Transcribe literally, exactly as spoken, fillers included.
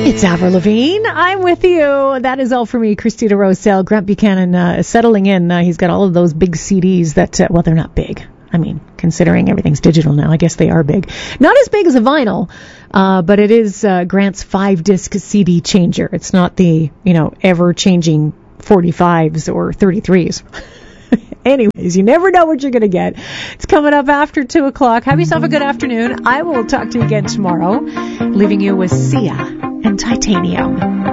It's Avril Lavigne. I'm with you. That is all for me, Christina Rosell. Grant Buchanan uh, is settling in. Uh, he's got all of those big C Ds that, uh, well, they're not big. I mean, considering everything's digital now, I guess they are big. Not as big as a vinyl, uh, but it is uh, Grant's five-disc C D changer. It's not the, you know, ever-changing forty-fives or thirty-threes. Anyways, you never know what you're going to get. It's coming up after two o'clock. Have yourself a good afternoon. I will talk to you again tomorrow, leaving you with Sia and Titanium.